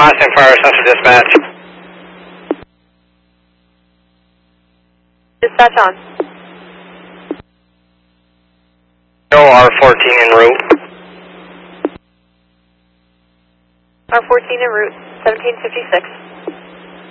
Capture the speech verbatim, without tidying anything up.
Austin Fire Central Dispatch. Dispatch on. No R fourteen en route. R fourteen en route, seventeen fifty-six.